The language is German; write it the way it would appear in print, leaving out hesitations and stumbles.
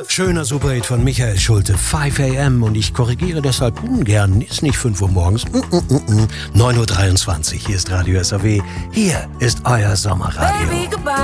Schöner Superhit von Michael Schulte, 5 AM. Und ich korrigiere deshalb ungern, ist nicht 5 Uhr morgens. 9.23 Uhr, hier ist Radio SAW. Hier ist euer Sommerradio.